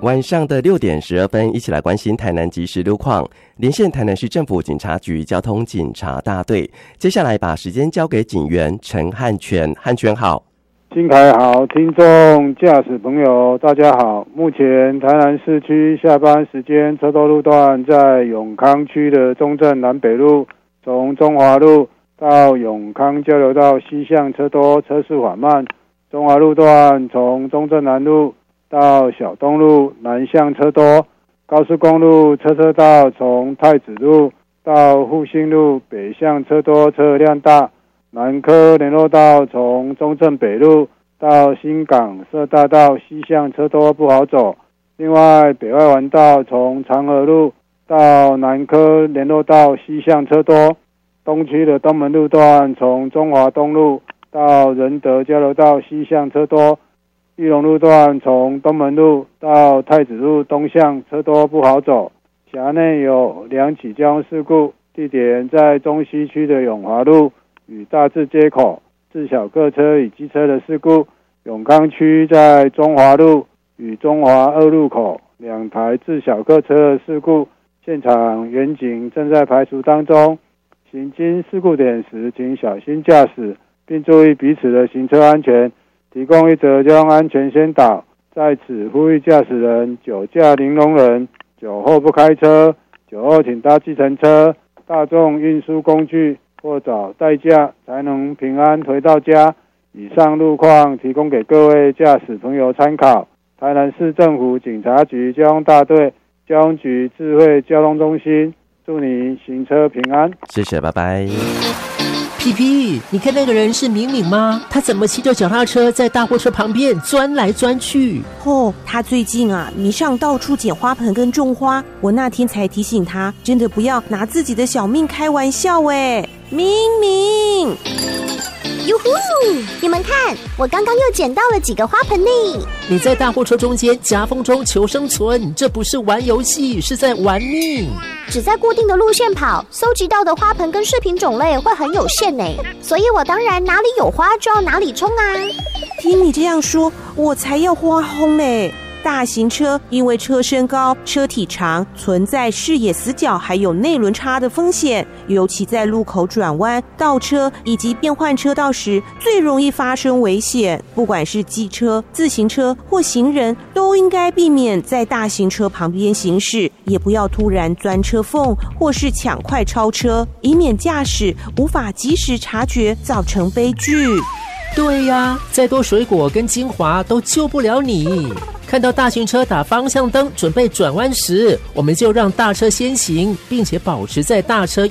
晚上的6点12分，一起来关心台南即时路况。连线台南市政府警察局交通警察大队，接下来把时间交给警员陈汉全。汉全好。 金凯好，听众驾驶朋友大家好。目前台南市区下班时间车多路段在永康区的中正南北路，从中华路到永康交流道西向车多，车速缓慢。中华路段从中正南路到小东路南向车多。高速公路车道从太子路到复兴路北向车多，车辆大。南科联络道从中正北路到新港社大道西向车多，不好走。另外北外环道从长河路到南科联络道西向车多。东区的东门路段从中华东路到仁德交流道西向车多。玉龙路段从东门路到太子路东向车多，不好走。辖内有2起交通事故，地点在中西区的永华路与大智街口，致小客车与机车的事故。永康区在中华路与中华2路口2台致小客车的事故，现场员警正在排除当中。行经事故点时，请小心驾驶，并注意彼此的行车安全。提供一则交通安全宣导，在此呼吁驾驶人酒驾零容忍，酒后不开车，酒后请搭计程车、大众运输工具或找代驾，才能平安回到家。以上路况提供给各位驾驶朋友参考。台南市政府警察局交通大队交通局智慧交通中心，祝你行车平安。 谢谢，拜拜。 屁屁，你看那个人是敏敏吗？他怎么骑着脚踏车在大货车旁边钻来钻去？ 他最近迷上到处捡花盆跟种花，我那天才提醒他，真的不要拿自己的小命开玩笑哎。敏敏， 哟呼！你们看，我刚刚又捡到了几个花盆呢。 你在大货车中间夹缝中求生存，这不是玩游戏，是在玩命。 只在固定的路线跑，搜集到的花盆跟饰品种类会很有限呢，所以我当然哪里有花就要哪里冲啊。 听你这样说，我才要花轰嘞。大型车因为车身高、车体长，存在视野死角还有内轮差的风险，尤其在路口转弯、倒车以及变换车道时，最容易发生危险。不管是机车、自行车或行人，都应该避免在大型车旁边行驶，也不要突然钻车缝或是抢快超车，以免驾驶无法及时察觉，造成悲剧。 对呀，再多水果跟精华都救不了你。看到大型车打方向灯准备转弯时，我们就让大车先行，并且保持在大车